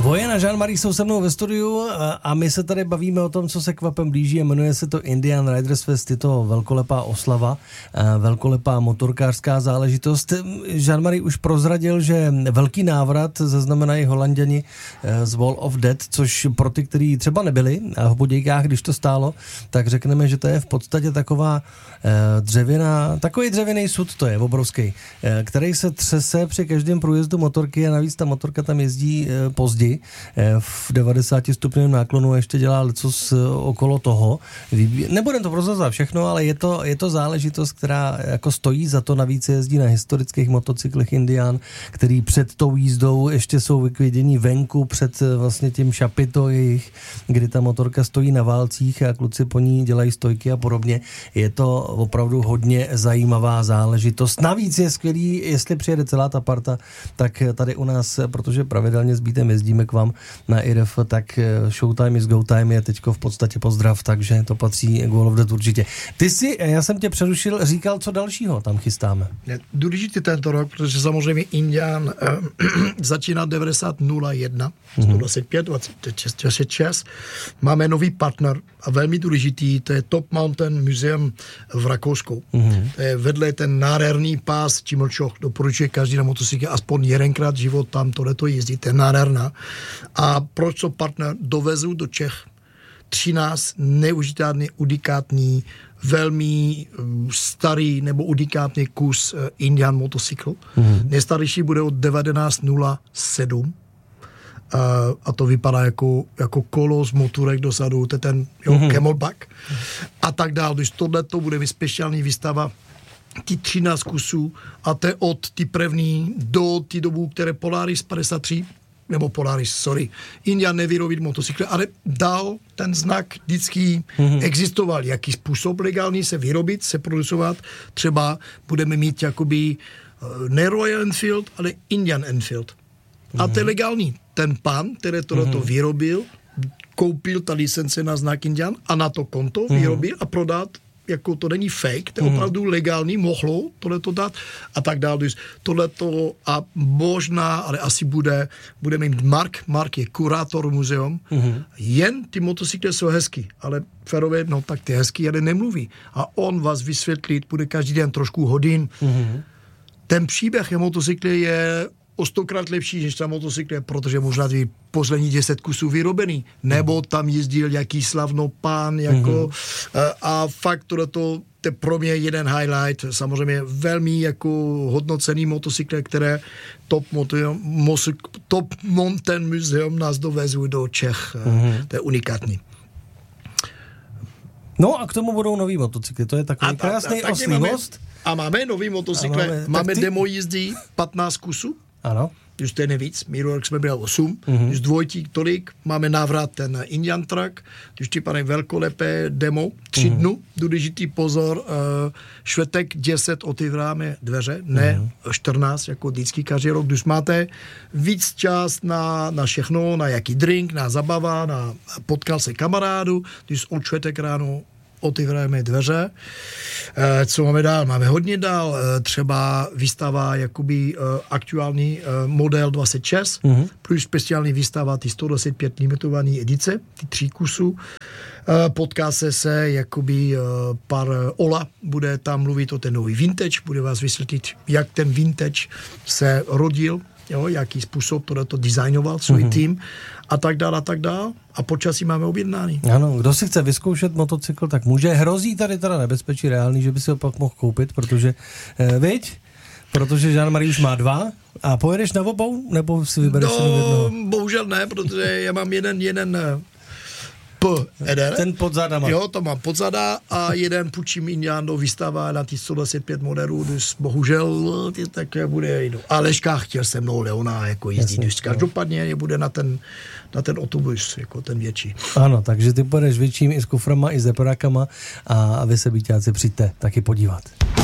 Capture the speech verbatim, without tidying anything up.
Vojen a Jean-Marie jsou se mnou ve studiu a my se tady bavíme o tom, co se kvapem blíží a jmenuje se to Indian Riders Fest. Je to velkolepá oslava, velkolepá motorkářská záležitost. Jean-Marie už prozradil, že velký návrat zaznamenají Holanděni z Wall of Death, což pro ty, kteří třeba nebyli a v Budějkách, když to stálo, tak řekneme, že to je v podstatě taková dřevěná, takový dřevěný sud to je, obrovský, který se třese při každém průjezdu motorky a navíc ta motorka tam jezdí později v devadesáti stupňovém náklonu a ještě dělá lecos okolo toho. Nebudem to prozrazovat všechno, ale je to, je to záležitost, která jako stojí za to, navíc jezdí na historických motocyklech Indian, který před tou jízdou ještě jsou vykvědění venku před vlastně tím šapito jejich, kdy ta motorka stojí na válcích a kluci po ní dělají stojky a podobně. Je to opravdu hodně zajímavá záležitost. Navíc je skvělý, jestli přijede celá ta parta, tak tady u nás, protože pravidelně s Beatem jezdíme k vám na I R F, tak Showtime is Go Time je teďko v podstatě pozdrav, takže to patří k Wall of Death určitě. Ty si, já jsem tě přerušil, říkal, co dalšího tam chystáme. Důležitý tento rok, protože samozřejmě Indian eh, začíná devadesát nula jedna, sto dvacet pět, dvacet šest. Máme nový partner a velmi důležitý, to je Top Mountain Museum v Rakousku. Mm-hmm. To je vedle ten nádherný pás Čimlčoch, doporučuje každý na motocykle aspoň jedenkrát život tam tohleto jezdí, to je nádherná. A proč to partner dovezou do Čech třináct neužitárný, unikátní, velmi starý nebo unikátní kus Indian motocykl. Mm-hmm. Nejstarší bude od devatenáct nula sedm. Uh, a to vypadá jako, jako kolo z motorek dozadu, to je ten jo, mm-hmm. Camelback a tak dále. Když tohleto bude mít speciální výstava, ty třináct kusů a to je od ty první do ty dobu, které Polaris padesát tři, nebo Polaris, sorry, Indian nevyrobit motocykle, ale dál ten znak vždycky mm-hmm. existoval. Jaký způsob legální se vyrobit, se producovat. Třeba budeme mít jakoby uh, ne Royal Enfield, ale Indian Enfield. Mm-hmm. A to je legální. Ten pán, který tohleto mm-hmm. vyrobil, koupil ta licence na znak Indian a na to konto mm-hmm. vyrobil a prodat, jako to není fake, to je mm-hmm. opravdu legální, mohlo tohleto dát a tak dále. Tohleto a možná, ale asi bude, budeme mít Mark, Mark je kurátor muzeum, mm-hmm. jen ty motocykly jsou hezky, ale Ferové, no tak ty hezky, ale nemluví. A on vás vysvětlit, bude každý den trošku hodin. Mm-hmm. Ten příběh je motocykly je o stokrát lepší než ta motocykle, protože možná ty poslední deset kusů vyrobený, nebo tam jezdil jaký slavno pán, jako mm-hmm. a fakt to, to je pro mě jeden highlight, samozřejmě velmi jako hodnocený motocykle, které Top, moto, top Mountain Museum nás dovezou do Čech, mm-hmm. to je unikátní. No a k tomu budou nový motocykly, to je takový a krásný ta, ta, oslý most. A máme nový motocykle, máme, máme ty... demo jízdy patnáct kusů. Ano. Když to je nevíc, minulý rok jsme byli osm, mm-hmm. když dvojtík tolik, máme návrat ten Indian Truck, když ty pane velkolepé demo, tři mm-hmm. dnů, důležitý pozor, uh, švetek deset otevíráme dveře, ne mm-hmm. čtrnáct, jako vždycky každý rok, když máte víc čas na, na všechno, na jaký drink, na zabava, na potkal se kamarádu, když od švetek ráno otevíráme dveře. E, co máme dál? Máme hodně dál. E, třeba výstava jakoby e, aktuální e, model dvacet šest, mm-hmm. plus speciální výstava ty sto dvacet pět milimetrů edice, ty tři kusů. E, potká se se jakoby e, pár Ola, bude tam mluvit o ten nový vintage, bude vás vysvětlit, jak ten vintage se rodil, jo, jaký způsob to designoval svůj mm-hmm. tým a tak dál a tak dál. A počasí máme objednání. Ano, kdo si chce vyzkoušet motocykl, tak může. Hrozí tady teda nebezpečí reálný, že by si ho pak mohl koupit, protože, eh, viď? Protože Jean-Marie už má dva a pojedeš na obou, nebo si vybereš no, jenom jednoho? Bohužel ne, protože já mám jeden, jeden P eder. Ten pod zadama. Jo, to mám pod zada a jeden půjčím Indian do výstava na ty sto dvacet pět modelů, dus bohužel tak bude jdu. A Leška chtěl se mnou Leona jako jezdit, dus každopádně bude na ten, na ten autobus, jako ten větší. Ano, takže ty pojedeš větším i s kuframa, i s zeparákama a vy se byťáci přijďte taky podívat.